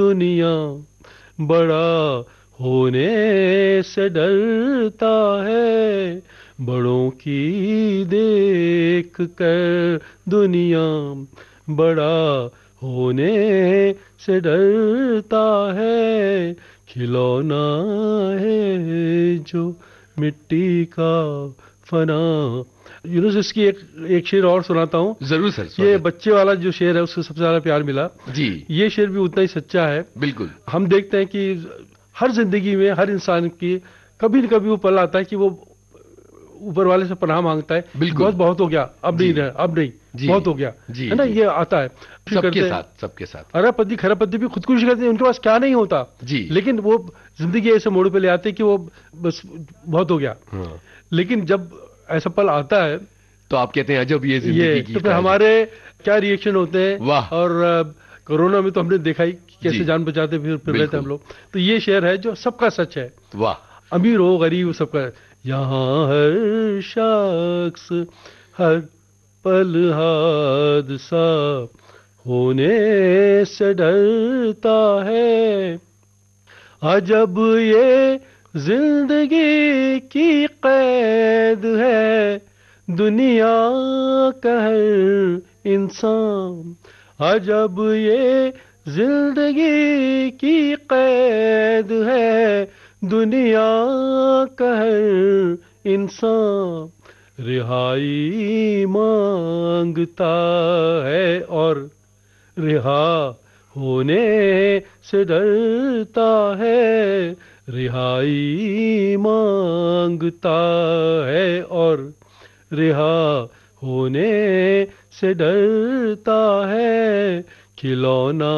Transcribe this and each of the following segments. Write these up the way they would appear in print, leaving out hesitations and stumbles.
दुनिया बड़ा होने से डरता है, बड़ों की देख कर दुनिया बड़ा होने से डरता है, खिलौना है जो मिट्टी का फना। यूनुस, इसकी एक एक शेर और सुनाता हूँ। जरूर सर, ये स्वागत। बच्चे वाला जो शेर है उसको सबसे ज्यादा प्यार मिला। जी ये शेर भी उतना ही सच्चा है। बिल्कुल। हम देखते हैं कि हर जिंदगी में हर इंसान की कभी न कभी वो पल आता है कि वो ऊपर वाले से पनाह मांगता है कि बिल्कुल। बस बहुत हो गया, अब जी नहीं रहा, अब नहीं, जी बहुत हो गया, जी है ना। जी। ये आता है, फिर सबके करते हैं। साथ, सबके साथ। अरबपति खरबपति भी खुदकुशी करते हैं, उनके पास क्या नहीं होता, जी। लेकिन वो जिंदगी ऐसे मोड़ पे ले आते हैं कि वो बस बहुत हो गया। हाँ। लेकिन जब ऐसा पल आता है, तो आप कहते हैं अजब ये ये जिंदगी की तो फिर ट्रेजेडी। हमारे क्या रिएक्शन होते हैं। वाह। और कोरोना में तो हमने देखा ही कि जी कैसे जान बचाते फिर रहे थे हम बिल्कुल। लोग। तो ये शेर है जो सबका सच है, वाह। अमीर हो गरीब हो, सबका। यहाँ हर शख्स हर पल हादसा होने से डरता है, अजब ये जिंदगी की कैद है, दुनिया का हर इंसान। अजब ये जिंदगी की कैद है, दुनिया का हर इंसान रिहाई मांगता है, और रिहा होने से डरता है, रिहाई मांगता है, और रिहा होने से डरता है, खिलौना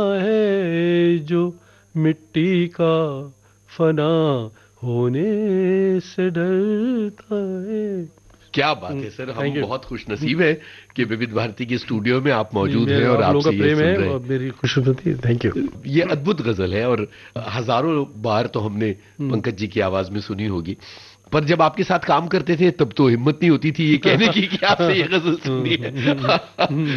है जो मिट्टी का फना होने से डरता है। क्या बात है सर, थैंक हम यू। बहुत खुश नसीब है कि विविध भारती के स्टूडियो में आप नहीं, मौजूद हैं मेरे और आप लोगों आपसे का ये प्रेम सुन है रहे और हैं। मेरी खुशकिस्मती है। Thank you. ये अद्भुत गजल है और हजारों बार तो हमने पंकज जी की आवाज में सुनी होगी, पर जब आपके साथ काम करते थे तब तो हिम्मत नहीं होती थी ये कहने की कि आपसे ये गजल सुननी है।